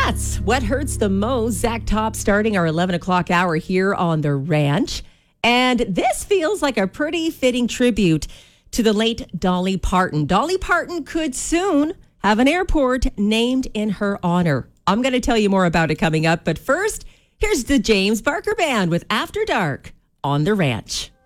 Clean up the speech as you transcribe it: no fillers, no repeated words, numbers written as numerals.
That's what hurts the most. Zach Top starting our 11 o'clock hour here on the ranch. And this feels like a pretty fitting tribute to the late Dolly Parton. Dolly Parton could soon have an airport named in her honor. I'm going to tell you more about it coming up. But first, here's the James Barker Band with After Dark on the ranch.